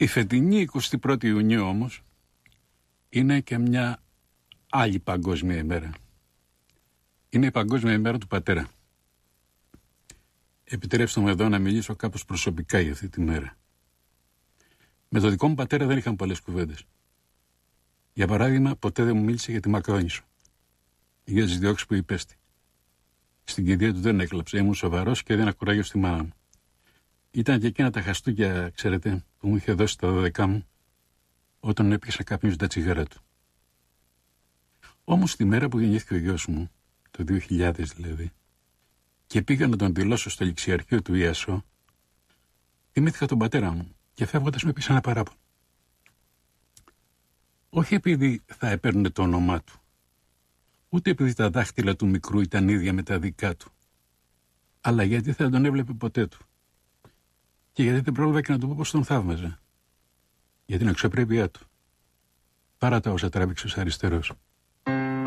Η φετινή 21η Ιουνίου όμως είναι και μια άλλη παγκόσμια ημέρα. Είναι η Παγκόσμια ημέρα του πατέρα. Επιτρέψτε μου εδώ να μιλήσω κάπως προσωπικά για αυτή τη μέρα. Με το δικό μου πατέρα δεν είχαν πολλές κουβέντες. Για παράδειγμα, ποτέ δεν μου μίλησε για τη Μακρόνισσο, για τις διώξεις που υπέστη. Στην κηδεία του δεν έκλαψε, ήμουν σοβαρός και δεν κουράγιο στη μάνα μου. Ήταν και εκείνα τα χαστούκια, ξέρετε, που μου είχε δώσει τα 12 μου, όταν έπιασα κάποιον τα τσιγάρα του. Όμως τη μέρα που γεννήθηκε ο γιος μου, το 2000 δηλαδή, και πήγα να τον δηλώσω στο ληξιαρχείο του ΙΑΣΟ, θυμήθηκα τον πατέρα μου και φεύγοντας με πήσα ένα παράπονο. Όχι επειδή θα έπαιρνε το όνομά του, ούτε επειδή τα δάχτυλα του μικρού ήταν ίδια με τα δικά του, αλλά γιατί θα τον έβλεπε ποτέ του. Και γιατί δεν πρόλαβα και να του πω πως τον θαύμαζα. Για την αξιοπρέπειά του. Παρά τα όσα τράβηξε ως αριστερός.